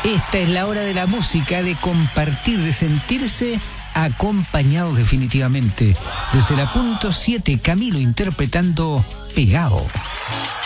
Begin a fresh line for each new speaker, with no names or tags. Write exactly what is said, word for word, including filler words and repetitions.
Esta es la hora de la música, de compartir, de sentirse acompañados definitivamente. Desde la punto siete, Camilo interpretando Pegado.